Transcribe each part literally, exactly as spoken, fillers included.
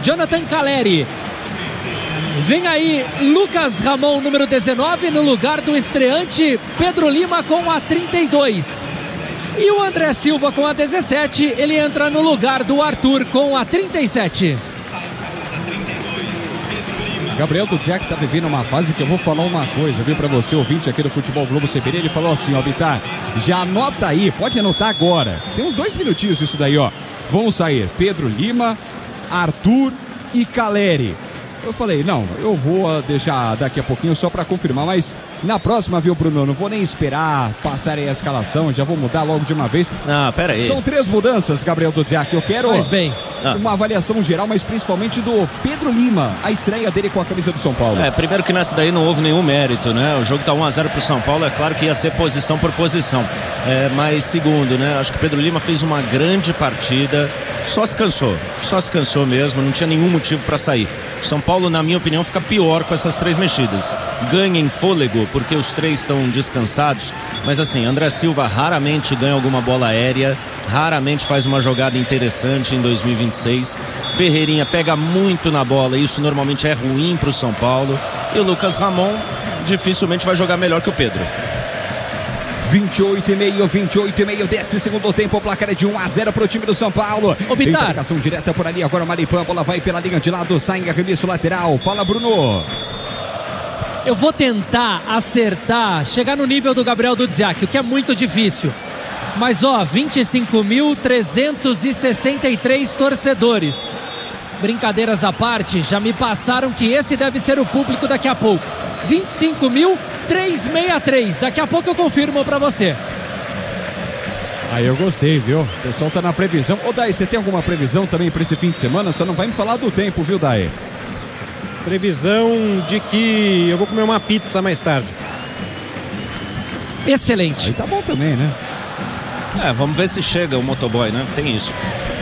Jonathan Caleri. Vem aí Lucas Ramon, número dezenove, no lugar do estreante Pedro Lima com a trinta e dois. E o André Silva com a dezessete, ele entra no lugar do Arthur com a trinta e sete. Gabriel Dudziak está vivendo uma fase que eu vou falar uma coisa, viu, para você, ouvinte aqui do Futebol Globo C B N. Ele falou assim, ó, Bittar, já anota aí, pode anotar agora. Tem uns dois minutinhos isso daí, ó. Vão sair Pedro Lima, Arthur e Caleri. Eu falei, não, eu vou deixar daqui a pouquinho só para confirmar, mas na próxima, viu, Bruno, eu não vou nem esperar passarem a escalação, já vou mudar logo de uma vez. Não, pera aí. São três mudanças, Gabriel Dudziak. Eu quero Faz bem. uma avaliação geral, mas principalmente do Pedro Lima, a estreia dele com a camisa do São Paulo. É, primeiro que nessa daí não houve nenhum mérito, né? O jogo tá um a zero pro São Paulo, é claro que ia ser posição por posição. É, mas segundo, né? Acho que o Pedro Lima fez uma grande partida, só se cansou, só se cansou mesmo, não tinha nenhum motivo para sair. O São Paulo, na minha opinião, fica pior com essas três mexidas. Ganha em fôlego, porque os três estão descansados, mas assim, André Silva raramente ganha alguma bola aérea, raramente faz uma jogada interessante em dois mil e vinte e seis. Ferreirinha pega muito na bola, isso normalmente é ruim para o São Paulo. E o Lucas Ramon dificilmente vai jogar melhor que o Pedro. vinte e oito e meio, vinte e oito e meio desse segundo tempo, o placar é de um a zero para o time do São Paulo. Ô, Bittar. Marcação direta por ali, agora o Maripã, a bola vai pela linha de lado, sai em arremesso lateral. Fala, Bruno. Eu vou tentar acertar, chegar no nível do Gabriel Dudziak, o que é muito difícil. Mas ó, vinte e cinco mil trezentos e sessenta e três torcedores. Brincadeiras à parte, já me passaram que esse deve ser o público daqui a pouco. vinte e cinco mil trezentos e sessenta e três. Daqui a pouco eu confirmo pra você. Aí eu gostei, viu? O pessoal tá na previsão. Ô, Dai, você tem alguma previsão também para esse fim de semana? Só não vai me falar do tempo, viu, Dai? Previsão de que eu vou comer uma pizza mais tarde. Excelente. Aí tá bom também, né? É, vamos ver se chega o motoboy, né? Tem isso.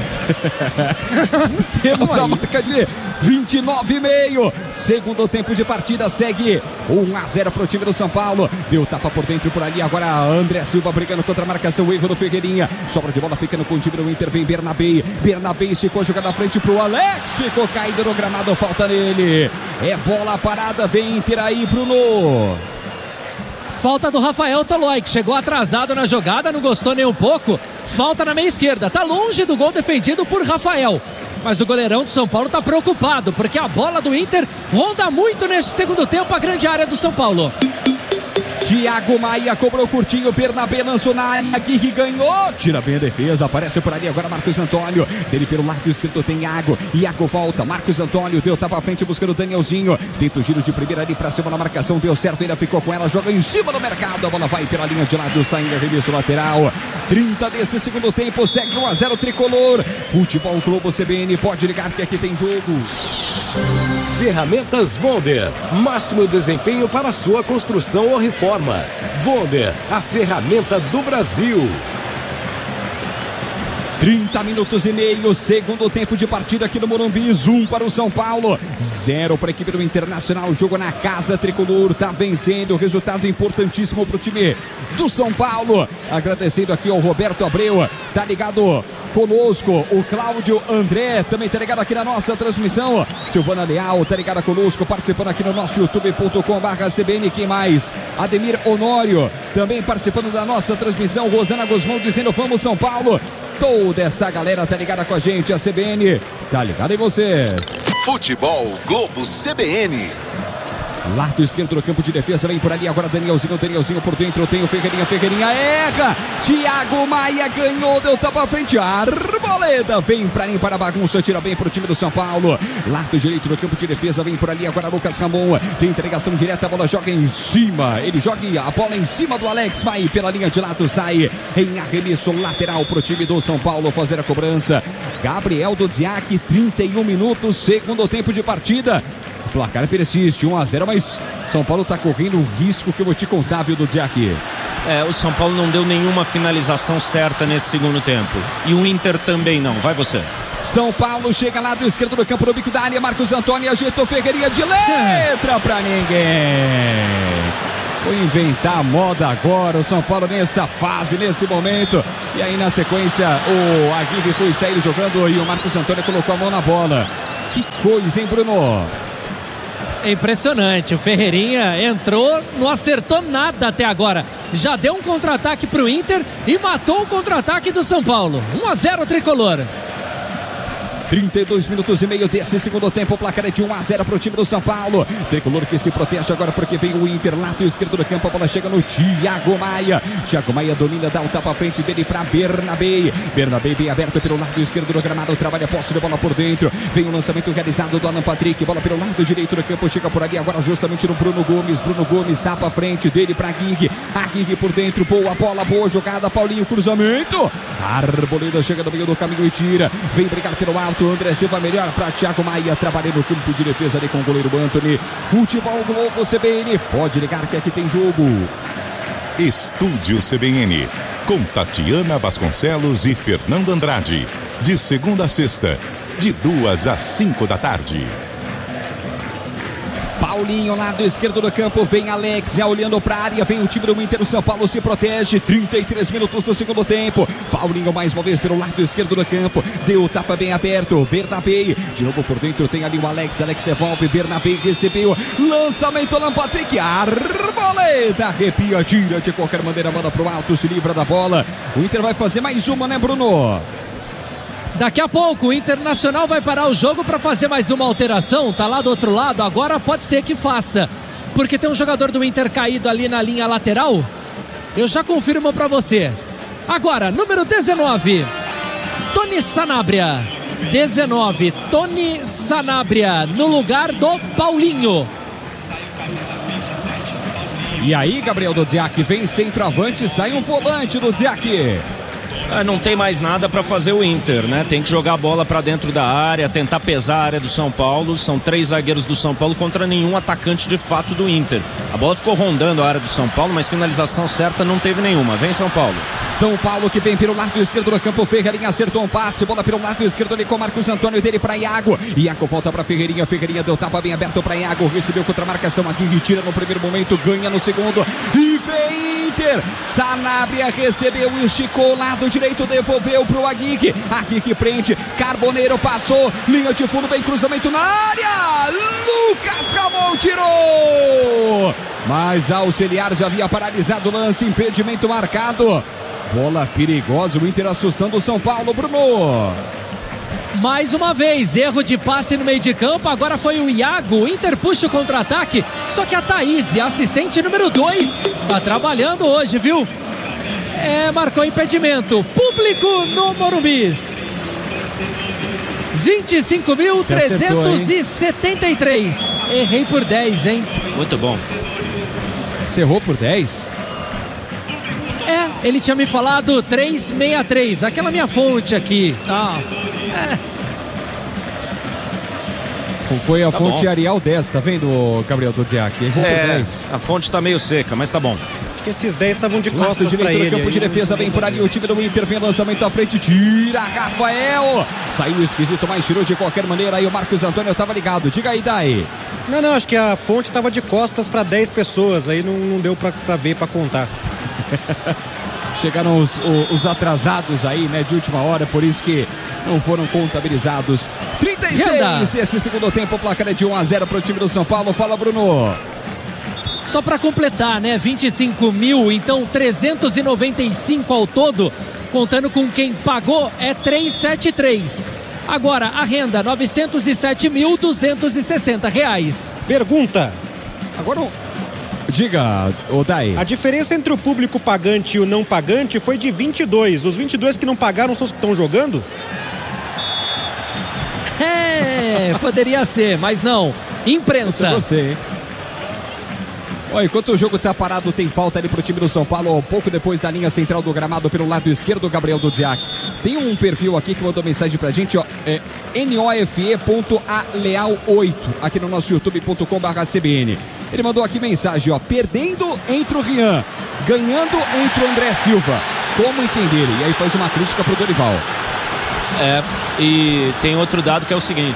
Temos a marca de vinte e nove e meio. Segundo tempo de partida, segue um a zero para o time do São Paulo. Deu tapa por dentro por ali. Agora André Silva brigando contra a marcação. O erro do Ferreirinha. Sobra de bola ficando com o time do Inter. Vem Bernabé. Bernabé esticou, jogando na frente pro Alex. Ficou caído no gramado. Falta nele. É bola parada. Vem Inter aí, Bruno. Falta do Rafael Tolói, que chegou atrasado na jogada, não gostou nem um pouco. Falta na meia esquerda, tá longe do gol defendido por Rafael. Mas o goleirão do São Paulo tá preocupado, porque a bola do Inter ronda muito neste segundo tempo a grande área do São Paulo. Thiago Maia cobrou curtinho, Bernabé lançou na área, Aguirre ganhou, tira bem a defesa, aparece por ali agora Marcos Antônio, dele pelo lado esquerdo tem Iago, Iago volta, Marcos Antônio deu tapa à frente buscando o Danielzinho, tenta o giro de primeira ali pra cima na marcação, deu certo, ainda ficou com ela, joga em cima do mercado, a bola vai pela linha de lado, saindo arremesso lateral, trinta desse segundo tempo, segue um a zero tricolor, Futebol Globo C B N, pode ligar que aqui tem jogo. Ferramentas Wonder, máximo desempenho para a sua construção ou reforma. Wonder, a ferramenta do Brasil. trinta minutos e meio, segundo tempo de partida aqui no Morumbi, um para o São Paulo, zero para a equipe do Internacional, jogo na casa tricolor, tá vencendo, resultado importantíssimo para o time do São Paulo, agradecendo aqui ao Roberto Abreu, tá ligado conosco, o Cláudio André também tá ligado aqui na nossa transmissão, Silvana Leal tá ligada conosco, participando aqui no nosso youtube ponto com barra C B N, quem mais? Ademir Honório, também participando da nossa transmissão, Rosana Guzmão dizendo vamos São Paulo, toda essa galera tá ligada com a gente, a C B N tá ligada em vocês. Futebol Globo C B N. Lado esquerdo do campo de defesa, vem por ali agora Danielzinho, Danielzinho por dentro, tem o Ferreirinha, Ferreirinha erra, Thiago Maia ganhou, deu tapa à frente, Arboleda vem pra limpar a bagunça, tira bem pro time do São Paulo, lado direito do campo de defesa, vem por ali agora Lucas Ramon, tem entregação direta, a bola joga em cima, ele joga a bola em cima do Alex, vai pela linha de lado, sai em arremesso lateral pro time do São Paulo fazer a cobrança, Gabriel Dudziak, trinta e um minutos, segundo tempo de partida. O placar persiste, um a zero, mas São Paulo está correndo um risco que eu vou te contar, viu, Dudziak? É, o São Paulo não deu nenhuma finalização certa nesse segundo tempo. E o Inter também não. Vai você. São Paulo chega lá do esquerdo do campo, no bico da área, Marcos Antônio ajeitou Ferreirinha de letra pra ninguém. Foi inventar a moda agora, o São Paulo nessa fase, nesse momento. E aí na sequência o Aguirre foi sair jogando e o Marcos Antônio colocou a mão na bola. Que coisa, hein, Bruno? É impressionante, o Ferreirinha entrou, não acertou nada até agora. Já deu um contra-ataque para o Inter e matou o contra-ataque do São Paulo. um a zero tricolor. trinta e dois minutos e meio desse segundo tempo, o placar é de um a zero para o time do São Paulo. Tricolor que se protege agora porque vem o Inter, lado esquerdo do campo, a bola chega no Thiago Maia. Thiago Maia domina, dá um tapa à frente dele para Bernabé. Bernabé bem aberto pelo lado esquerdo do gramado, trabalha a posse de bola por dentro. Vem o lançamento realizado do Alan Patrick, bola pelo lado direito do campo, chega por ali agora justamente no Bruno Gomes. Bruno Gomes tapa à frente dele para Guigui. A Guigui por dentro, boa bola, boa jogada, Paulinho, cruzamento. Arboleda chega no meio do caminho e tira. Vem brigar pelo alto. André Silva melhor para Thiago Maia, trabalhando no campo de defesa ali com o goleiro Antony. Futebol Globo C B N, pode ligar que aqui tem jogo. Estúdio C B N, com Tatiana Vasconcelos e Fernando Andrade, de segunda a sexta, de duas às cinco da tarde. Paulinho, lado esquerdo do campo, vem Alex, já olhando para a área, vem o time do Inter, o São Paulo se protege, trinta e três minutos do segundo tempo, Paulinho mais uma vez pelo lado esquerdo do campo, deu o tapa bem aberto, Bernabé, de novo por dentro tem ali o Alex, Alex devolve, Bernabé recebeu, lançamento, Alan Patrick, Arboleda, arrepia, tira de qualquer maneira, manda pro alto, se livra da bola, o Inter vai fazer mais uma, né, Bruno? Daqui a pouco o Internacional vai parar o jogo para fazer mais uma alteração. Tá lá do outro lado, agora pode ser que faça, porque tem um jogador do Inter caído ali na linha lateral. Eu já confirmo para você. Agora, número dezenove, Tony Sanabria. dezenove, Tony Sanabria no lugar do Paulinho. E aí, Gabriel Dudziak, vem centroavante, sai um volante do Dudziak. É, não tem mais nada para fazer o Inter, né? Tem que jogar a bola para dentro da área, tentar pesar a área do São Paulo. São três zagueiros do São Paulo contra nenhum atacante de fato do Inter. A bola ficou rondando a área do São Paulo, mas finalização certa não teve nenhuma. Vem São Paulo. São Paulo que vem pelo lado esquerdo do campo. Ferreirinha acertou um passe, bola pelo lado esquerdo ali com Marcos Antônio, dele para Iago. Iago volta para Ferreirinha, Ferreirinha deu tapa bem aberto para Iago, recebeu contra a marcação aqui, retira no primeiro momento, ganha no segundo e vem Inter. Sanabria recebeu, esticou o lado direito, devolveu pro Aguique. Aguique prende, Carboneiro passou, linha de fundo, bem cruzamento na área. Lucas Ramon tirou, mas auxiliar já havia paralisado o lance, impedimento marcado. Bola perigosa, o Inter assustando o São Paulo, Bruno. Mais uma vez, erro de passe no meio de campo, agora foi o Iago, o Inter puxa o contra-ataque, só que a Thaís, assistente número dois, tá trabalhando hoje, viu? É, marcou impedimento, público no Morumbis. vinte e cinco mil trezentos e setenta e três, errei por dez, hein? Muito bom. Você errou por dez? É, ele tinha me falado trezentos e sessenta e três, aquela minha fonte aqui, tá? É. Foi a tá fonte bom. Arial dez, tá vendo, Gabriel Dudziak? Errou É, por dez. a fonte tá meio seca, mas tá bom. Acho que esses dez estavam de Lado costas direito para do ele. campo de aí. defesa, vem por ali o time do Inter, vem lançamento à frente, tira Rafael, saiu esquisito, mas tirou de qualquer maneira, aí o Marcos Antônio tava ligado, diga aí, Dai. Não, não, acho que a fonte estava de costas para dez pessoas, aí não, não deu para ver, para contar. Chegaram os, os, os atrasados aí, né, de última hora, por isso que não foram contabilizados. trinta e seis Renda. desse segundo tempo, o placar é de um a zero para o time do São Paulo. Fala, Bruno. Só para completar, né? vinte e cinco mil, então trezentos e noventa e cinco ao todo, contando com quem pagou, é trezentos e setenta e três. Agora, a renda, novecentos e sete mil duzentos e sessenta reais. Pergunta. Agora, diga, ô Dai. A diferença entre o público pagante e o não pagante foi de vinte e dois. Os vinte e dois que não pagaram são os que estão jogando? É, poderia ser, mas não. Imprensa. Eu gostei, hein? Olha, enquanto o jogo tá parado, tem falta ali pro time do São Paulo, um pouco depois da linha central do gramado pelo lado esquerdo, Gabriel Dudziak. Tem um perfil aqui que mandou mensagem pra gente, ó, é nofe ponto a leal oito, aqui no nosso youtube ponto com barra C B N. Ele mandou aqui mensagem, ó, perdendo entre o Rian, ganhando entre o André Silva. Como entender? E aí faz uma crítica pro Dorival. É, e tem outro dado que é o seguinte: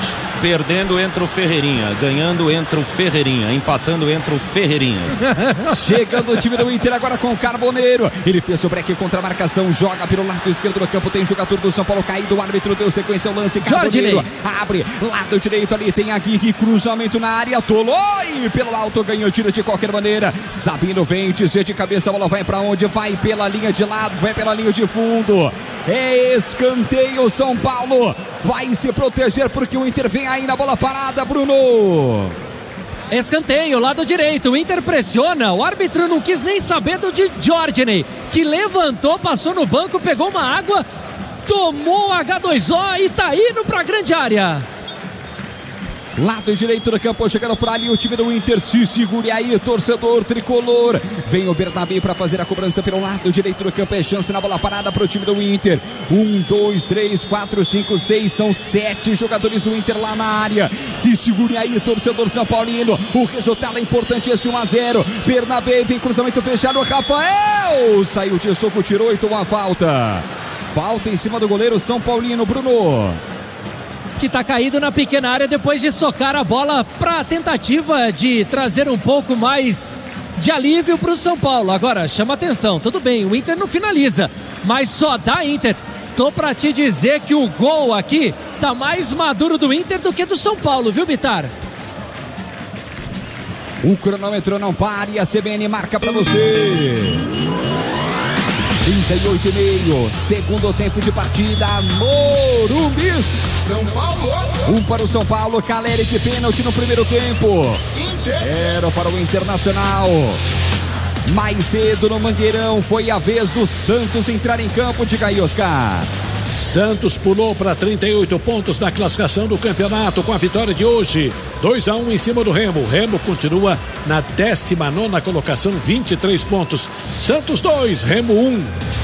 Perdendo entra o Ferreirinha, ganhando entra o Ferreirinha, empatando entra o Ferreirinha. Chegando o time do Inter agora com o Carboneiro. Ele fez o break contra a marcação, joga pelo lado esquerdo do campo, tem jogador do São Paulo caído, o árbitro deu sequência ao lance. Carboneiro abre, lado direito ali, tem a Gui, cruzamento na área, Toloi pelo alto, ganhou tiro de qualquer maneira. Sabino vem, desvia de cabeça, a bola vai pra onde? Vai pela linha de lado, vai pela linha de fundo. É escanteio, São Paulo vai se proteger porque o Inter vem aí na bola parada, Bruno. Escanteio, lado direito, o Inter pressiona, o árbitro não quis nem saber do de Jorginho, que levantou, passou no banco, pegou uma água, tomou H dois O e tá indo pra grande área. Lado direito do campo, chegando por ali o time do Inter, se segure aí, torcedor tricolor. Vem o Bernabé para fazer a cobrança pelo lado direito do campo, é chance na bola parada para o time do Inter. Um, dois, três, quatro, cinco, seis, são sete jogadores do Inter lá na área. Se segure aí, torcedor São Paulino, o resultado é importante, esse um a zero. Bernabé vem cruzamento fechado, Rafael saiu de soco, tirou e tomou a falta. Falta em cima do goleiro São Paulino, Bruno. Que está caído na pequena área depois de socar a bola para a tentativa de trazer um pouco mais de alívio para o São Paulo. Agora, chama atenção, tudo bem, o Inter não finaliza, mas só dá Inter. Tô para te dizer que o gol aqui tá mais maduro do Inter do que do São Paulo, viu, Bitar? O cronômetro não para e a C B N marca para você. trinta e oito e meio, segundo tempo de partida, Morumbi. São Paulo. Um para o São Paulo, Caleri de pênalti no primeiro tempo. Inter. Zero para o Internacional. Mais cedo no Mangueirão, foi a vez do Santos entrar em campo, diga aí, Oscar. Santos pulou para trinta e oito pontos na classificação do campeonato com a vitória de hoje. dois a um em cima do Remo. O Remo continua na décima nona colocação, vinte e três pontos. Santos dois, Remo um.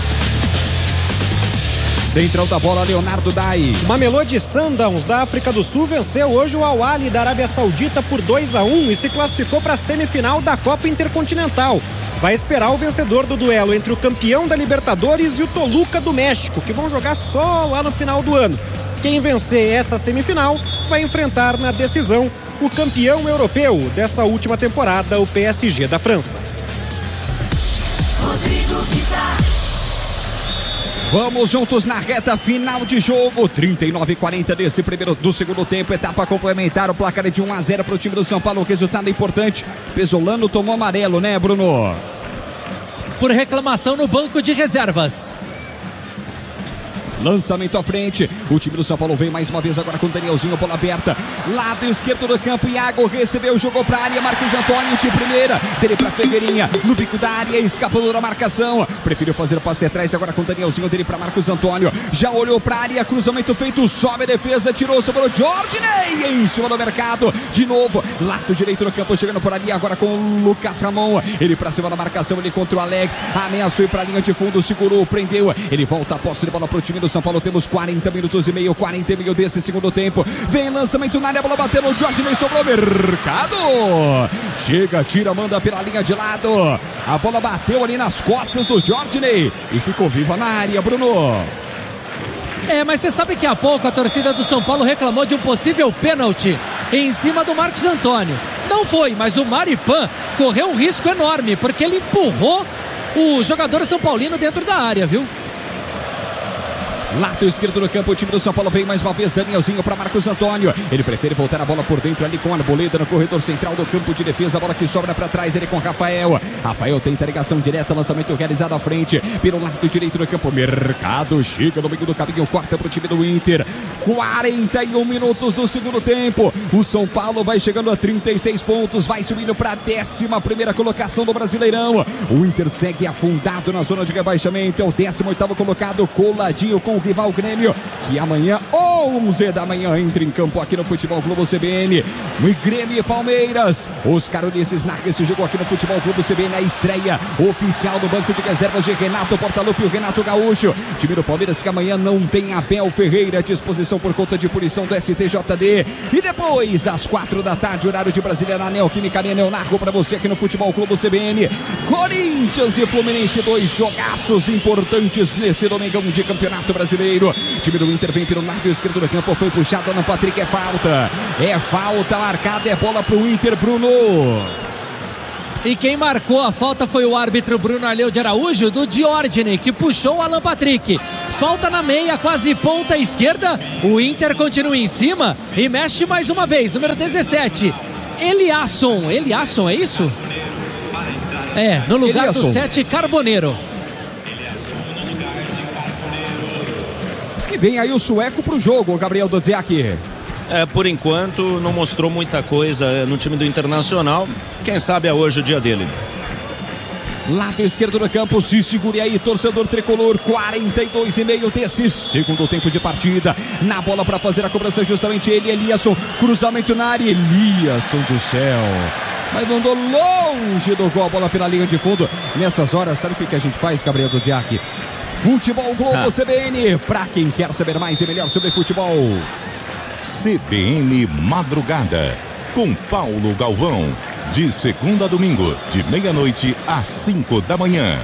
Central da bola, Leonardo Dai. O Mamelodi Sundowns da África do Sul venceu hoje o Al Ahly da Arábia Saudita por dois a um e se classificou para a semifinal da Copa Intercontinental. Vai esperar o vencedor do duelo entre o campeão da Libertadores e o Toluca do México, que vão jogar só lá no final do ano. Quem vencer essa semifinal vai enfrentar na decisão o campeão europeu dessa última temporada, o P S G da França. Vamos juntos na reta final de jogo, trinta e nove a quarenta desse primeiro, do segundo tempo, etapa complementar, o placar é de um a zero para o time do São Paulo, resultado importante. Pesolano tomou amarelo, né, Bruno? Por reclamação no banco de reservas. Lançamento à frente, o time do São Paulo vem mais uma vez agora com o Danielzinho, bola aberta, lado esquerdo do campo, Iago recebeu, jogou pra área, Marcos Antônio de primeira, dele pra Figueirinha, no bico da área, escapando da marcação, preferiu fazer o passe atrás, agora com o Danielzinho, dele pra Marcos Antônio, já olhou pra área, cruzamento feito, sobe a defesa, tirou sobre o Jorginho, em cima do mercado, de novo, lado direito do campo, chegando por ali, agora com o Lucas Ramon, ele pra cima da marcação, ele contra o Alex, ameaçou ir pra linha de fundo, segurou, prendeu, ele volta a posse de bola pro time do São Paulo, temos quarenta minutos e meio, quarenta e meio desse segundo tempo, vem lançamento na área, a bola bateu no Jorginho, sobrou mercado, chega, tira, manda pela linha de lado, a bola bateu ali nas costas do Jorginho e ficou viva na área, Bruno. É, mas você sabe que há pouco a torcida do São Paulo reclamou de um possível pênalti em cima do Marcos Antônio. Não foi, mas o Maripan correu um risco enorme, porque ele empurrou o jogador São Paulino dentro da área, viu? Lado esquerdo do campo, o time do São Paulo vem mais uma vez, Danielzinho para Marcos Antônio, ele prefere voltar a bola por dentro ali com a Arboleda no corredor central do campo de defesa, a bola que sobra para trás, ele com Rafael, Rafael tenta a ligação direta, lançamento realizado à frente, pelo lado direito do campo, Mercado chega no meio do caminho, corta para o time do Inter, quarenta e um minutos do segundo tempo, o São Paulo vai chegando a trinta e seis pontos, vai subindo para a décima primeira colocação do Brasileirão, o Inter segue afundado na zona de rebaixamento, é o décimo oitavo colocado, coladinho com o rival Grêmio, que amanhã, onze da manhã, entra em campo aqui no Futebol Clube C B N. No Grêmio e Palmeiras, Oscar Ulisses narra esse jogo aqui no Futebol Clube C B N, a estreia oficial do banco de reservas de Renato Portaluppi e o Renato Gaúcho. Time do Palmeiras que amanhã não tem Abel Ferreira à disposição por conta de punição do S T J D. E depois, às quatro da tarde, horário de Brasília, na Neoquímica Arena, eu narro para você aqui no Futebol Clube C B N. Corinthians e Fluminense, dois jogaços importantes nesse domingão de Campeonato Brasileiro. Brasileiro. Time do Inter vem pelo lado esquerdo do campo, foi puxado, Alan Patrick, é falta. É falta marcada, é bola pro Inter, Bruno. E quem marcou a falta foi o árbitro Bruno Arleu de Araújo, do Diordine, que puxou o Alan Patrick. Falta na meia, quase ponta esquerda. O Inter continua em cima e mexe mais uma vez. Número dezessete, Eliasson. Eliasson, é isso? É, no lugar Eliasson. do sete, Carboneiro. E vem aí o sueco pro jogo, Gabriel Dodziak. É, por enquanto não mostrou muita coisa no time do Internacional. Quem sabe é hoje o dia dele. Lado esquerdo do campo, se segure aí, torcedor tricolor, quarenta e dois e meio desse segundo tempo de partida. Na bola para fazer a cobrança, justamente ele, Eliasson, cruzamento na área, Eliasson do céu. Mas mandou longe do gol, a bola pela linha de fundo. Nessas horas, sabe o que, que a gente faz, Gabriel Dodziak? Futebol Globo ah. C B N, para quem quer saber mais e melhor sobre futebol. C B N Madrugada, com Paulo Galvão. De segunda a domingo, de meia-noite às cinco da manhã.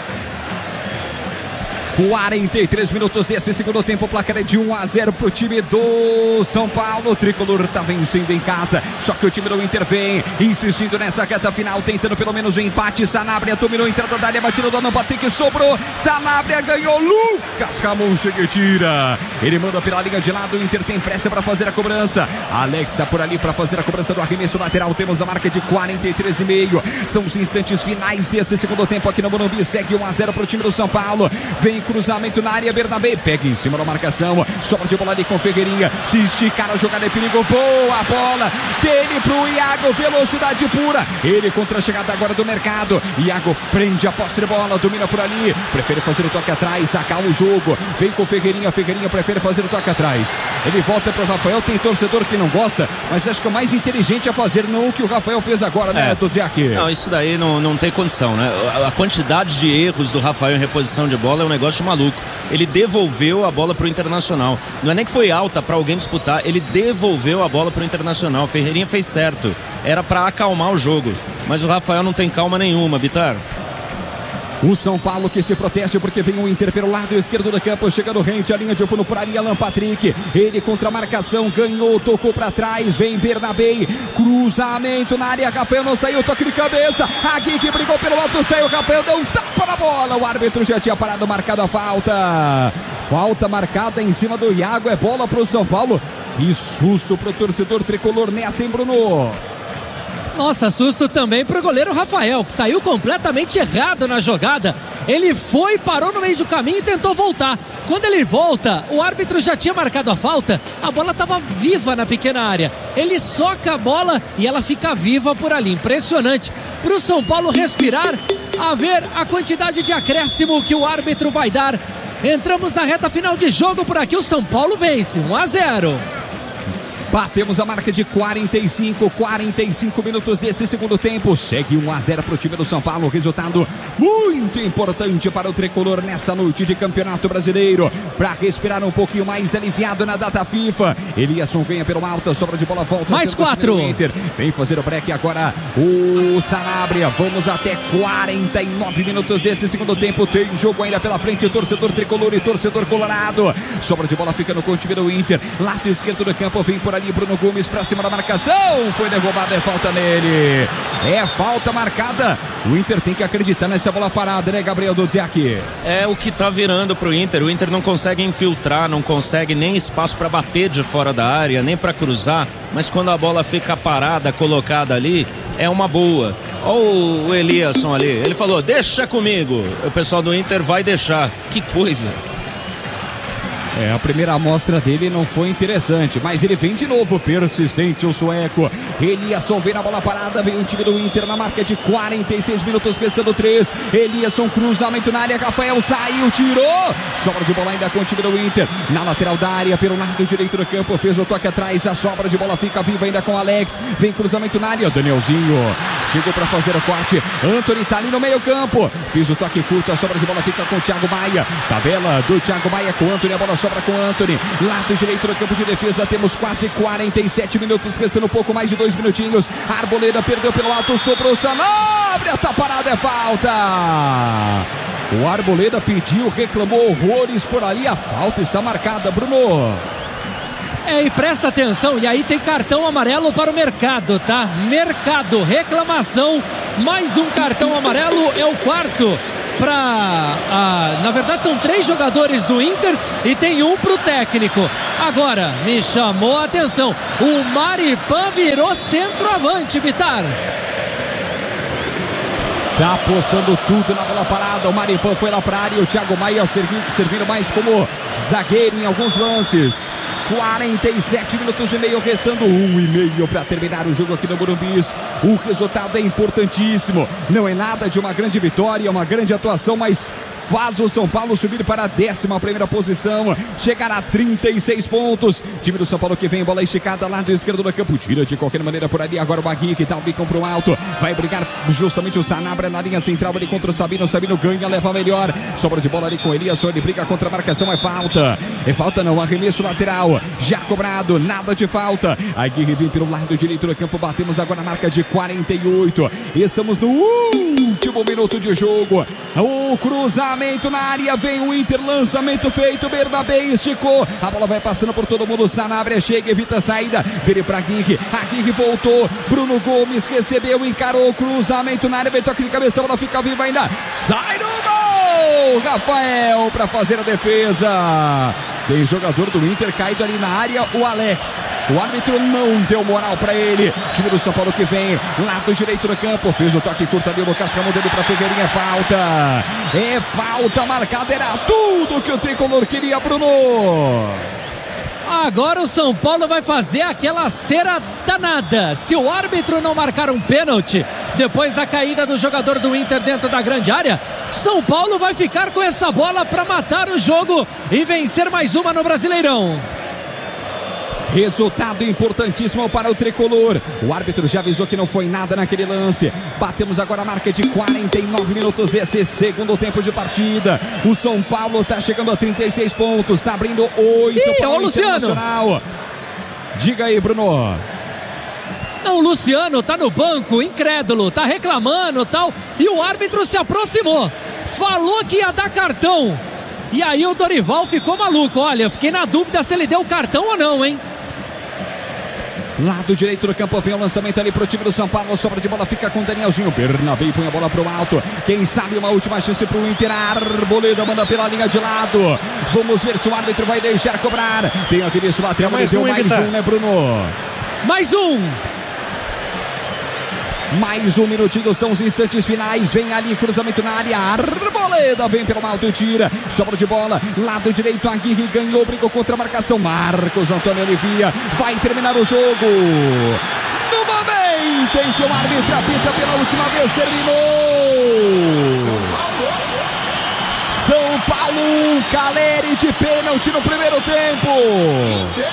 quarenta e três minutos desse segundo tempo, o placar é de um a zero pro time do São Paulo. O tricolor tá vencendo em casa, só que o time do Inter vem insistindo nessa reta final, tentando pelo menos o um empate. Sanabria dominou a entrada da área, batida do Alan Patrick, sobrou. Sanabria ganhou, Lucas Ramon chega e tira. Ele manda pela linha de lado, o Inter tem pressa para fazer a cobrança. Alex tá por ali para fazer a cobrança do arremesso lateral. Temos a marca de quarenta e três e meio. São os instantes finais desse segundo tempo aqui no Morumbi. Segue um a zero pro time do São Paulo. Vem cruzamento na área, Bernabé pega em cima da marcação, sobra de bola ali com Ferreirinha, se esticar a jogada é perigo, boa bola dele pro Iago, velocidade pura, ele contra a chegada agora do mercado, Iago prende a posse de bola, domina por ali, prefere fazer o toque atrás, acalma o jogo, vem com Ferreirinha, Ferreirinha prefere fazer o toque atrás, ele volta pro Rafael, tem torcedor que não gosta, mas acho que o mais inteligente é fazer não o que o Rafael fez agora, né, é. Dodziak? Não, isso daí não, não tem condição, né, a quantidade de erros do Rafael em reposição de bola é um negócio maluco. Ele devolveu a bola pro Internacional. Não é nem que foi alta para alguém disputar, ele devolveu a bola pro Internacional. Ferreirinha fez certo. Era para acalmar o jogo. Mas o Rafael não tem calma nenhuma, Bitar. O São Paulo que se protege porque vem o Inter pelo lado esquerdo do campo, chegando rente, a linha de fundo por ali, Alan Patrick, ele contra a marcação, ganhou, tocou para trás, vem Bernabé, cruzamento na área, Rafael não saiu, toque de cabeça, aqui que brigou pelo alto, saiu, Rafael deu um tapa na bola, o árbitro já tinha parado, marcado a falta, falta marcada em cima do Iago, é bola pro São Paulo, que susto pro torcedor tricolor nessa, hein, Bruno? Nossa, susto também pro goleiro Rafael, que saiu completamente errado na jogada. Ele foi, parou no meio do caminho e tentou voltar. Quando ele volta, o árbitro já tinha marcado a falta, a bola estava viva na pequena área. Ele soca a bola e ela fica viva por ali. Impressionante. Pro São Paulo respirar, a ver a quantidade de acréscimo que o árbitro vai dar. Entramos na reta final de jogo por aqui, o São Paulo vence, um a zero. Batemos a marca de quarenta e cinco, quarenta e cinco minutos desse segundo tempo. Segue um a zero para o time do São Paulo. Resultado muito importante para o tricolor nessa noite de Campeonato Brasileiro. Para respirar um pouquinho mais aliviado na data FIFA. Eliasson ganha pelo alto, sobra de bola, volta. Mais quatro. Inter. Vem fazer o break agora o Sanabria. Vamos até quarenta e nove minutos desse segundo tempo. Tem jogo ainda pela frente. Torcedor tricolor e torcedor colorado. Sobra de bola ficando com o time do Inter. Lado esquerdo do campo, vem por ali Bruno Gomes para cima da marcação, foi derrubado, é falta nele, é falta marcada. O Inter tem que acreditar nessa bola parada, né, Gabriel Dodziak? É o que tá virando pro Inter. O Inter não consegue infiltrar, não consegue nem espaço para bater de fora da área, nem para cruzar, mas quando a bola fica parada, colocada ali, é uma boa. Olha o Eliasson ali, ele falou, deixa comigo, o pessoal do Inter vai deixar, que coisa. É, a primeira amostra dele não foi interessante, mas ele vem de novo, persistente o sueco. Eliasson vem na bola parada, vem o time do Inter na marca de quarenta e seis minutos, restando três. Eliasson, cruzamento na área, Rafael saiu, tirou. Sobra de bola ainda com o time do Inter, na lateral da área, pelo lado direito do campo, fez o toque atrás, a sobra de bola fica viva ainda com Alex. Vem cruzamento na área, Danielzinho chegou para fazer o corte. Antony tá ali no meio campo, fez o toque curto, a sobra de bola fica com o Thiago Maia. Tabela do Thiago Maia com o Antony, a bola sobra com o Antony, lado direito do campo de defesa, temos quase quarenta e sete minutos, restando um pouco mais de dois minutinhos, Arboleda perdeu pelo alto, sobrou Sanabria, tá parado, é falta, O Arboleda pediu, reclamou horrores por ali. A falta está marcada, Bruno. É, e presta atenção, e aí tem cartão amarelo para o Mercado, tá? Mercado, reclamação, mais um cartão amarelo, é o quarto para, ah, na verdade são três jogadores do Inter e tem um para o técnico. Agora, me chamou a atenção, o Maripan virou centroavante, Bitar. Tá apostando tudo na bola parada, o Maripan foi lá para a área, o Thiago Maia servindo, servindo mais como zagueiro em alguns lances. quarenta e sete minutos e meio, restando um e meio para terminar o jogo aqui no Morumbi. O resultado é importantíssimo. Não é nada de uma grande vitória, uma grande atuação, mas faz o São Paulo subir para a décima primeira posição, chegar a trinta e seis pontos. Time do São Paulo que vem, bola esticada, lado esquerdo do campo, tira de qualquer maneira por ali. Agora o Baguinho que dá o bicão pro alto, vai brigar justamente o Sanabria na linha central ali contra o Sabino. Sabino ganha, leva melhor, sobra de bola ali com o Eliasson, ele briga contra a marcação, é falta. É falta não, arremesso lateral, já cobrado, nada de falta. A Aguirre vem pelo lado direito do campo, batemos agora a marca de quarenta e oito. Estamos no último minuto de jogo. O cruzamento na área, vem o Inter, lançamento feito, Bernabé esticou, a bola vai passando por todo mundo, Sanabria chega, evita a saída, vira para Aguirre, Aguirre voltou, Bruno Gomes recebeu, encarou, cruzamento na área, vem toque de cabeça, a bola fica viva ainda, sai no gol, Rafael para fazer a defesa. Tem jogador do Inter caído ali na área, o Alex. O árbitro não deu moral para ele. Time do São Paulo que vem, lado direito do campo. Fez o toque curto ali, o Lucas Camudelo para Figueirinha. Falta. É falta marcada. Era tudo que o tricolor queria, Bruno. Agora o São Paulo vai fazer aquela cera danada. Se o árbitro não marcar um pênalti depois da caída do jogador do Inter dentro da grande área, São Paulo vai ficar com essa bola para matar o jogo e vencer mais uma no Brasileirão. Resultado importantíssimo para o tricolor. O árbitro já avisou que não foi nada naquele lance. Batemos agora a marca de quarenta e nove minutos desse segundo tempo de partida. O São Paulo está chegando a trinta e seis pontos. Está abrindo oito para o Internacional. Diga aí, Bruno. Não, o Luciano tá no banco, incrédulo, tá reclamando, tal, e o árbitro se aproximou, falou que ia dar cartão. E aí o Dorival ficou maluco. Olha, eu fiquei na dúvida se ele deu o cartão ou não, hein? Lado direito do campo, vem o lançamento ali pro time do São Paulo, sobra de bola, fica com o Danielzinho, Bernabé põe a bola pro alto, quem sabe uma última chance pro Inter, Arboleda manda pela linha de lado, vamos ver se o árbitro vai deixar cobrar, tem aquele lateral, mais um, mais um, né, Bruno? Mais um! Mais um minutinho, são os instantes finais. Vem ali, cruzamento na área. Arboleda vem pelo alto e tira. Sobra de bola, lado direito. Aguirre ganhou, brigou contra a marcação. Marcos Antônio Olivia vai terminar o jogo. No momento em que o árbitro apita pela última vez, terminou. São Paulo um, Caleri de pênalti no primeiro tempo.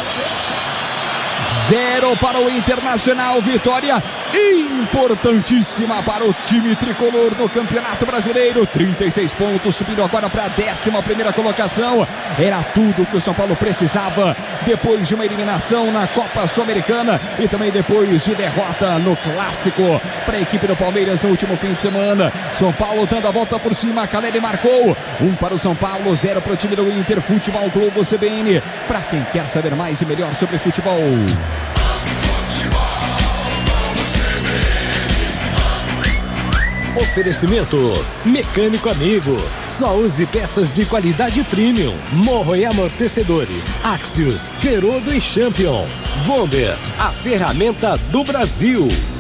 Zero para o Internacional, vitória importantíssima para o time tricolor no Campeonato Brasileiro, trinta e seis pontos, subindo agora para a décima primeira colocação, era tudo que o São Paulo precisava, depois de uma eliminação na Copa Sul-Americana e também depois de derrota no Clássico para a equipe do Palmeiras no último fim de semana. São Paulo dando a volta por cima, Caleri marcou, um para o São Paulo, zero para o time do Inter. Futebol Globo C B N, para quem quer saber mais e melhor sobre futebol. Oferecimento Mecânico Amigo. Só use peças de qualidade premium. Morro e amortecedores Axios, Ferodo e Champion. Vonder, a ferramenta do Brasil.